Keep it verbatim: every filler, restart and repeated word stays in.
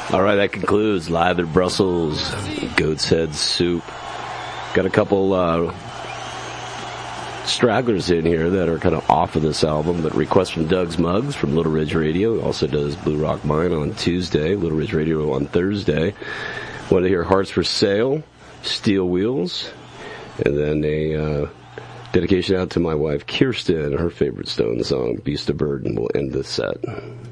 All right, that concludes Live at Brussels, Goat's Head Soup. Got a couple uh, stragglers in here that are kind of off of this album, but request from Doug's Mugs from Little Ridge Radio. He also does Blue Rock Mine on Tuesday, Little Ridge Radio on Thursday. Want to hear Hearts for Sale, Steel Wheels, and then a uh, dedication out to my wife Kirsten, her favorite Stone song, Beast of Burden, will end this set.